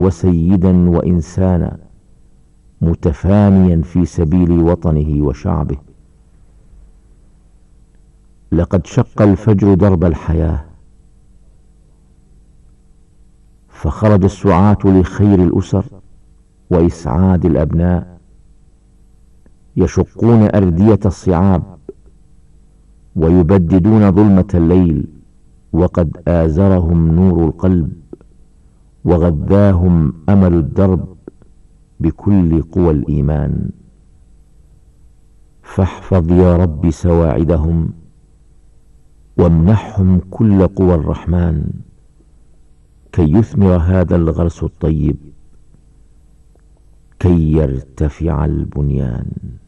وسيدا وإنسانا، متفانيا في سبيل وطنه وشعبه. لقد شق الفجر درب الحياة، فخرج السعاة لخير الأسر وإسعاد الأبناء، يشقون أردية الصعاب ويبددون ظلمة الليل، وقد آزرهم نور القلب وغذاهم أمل الدرب بكل قوى الإيمان. فاحفظ يا رب سواعدهم، وامنحهم كل قوى الرحمن، كي يثمر هذا الغرس الطيب، كي يرتفع البنيان.